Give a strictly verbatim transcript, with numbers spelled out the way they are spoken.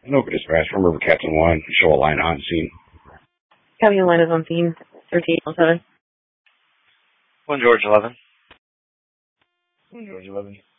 Nova Dispatch from River Captain one. Show a line on scene. Copy, line is on scene. thirteen oh seven. one George eleven. one George eleven.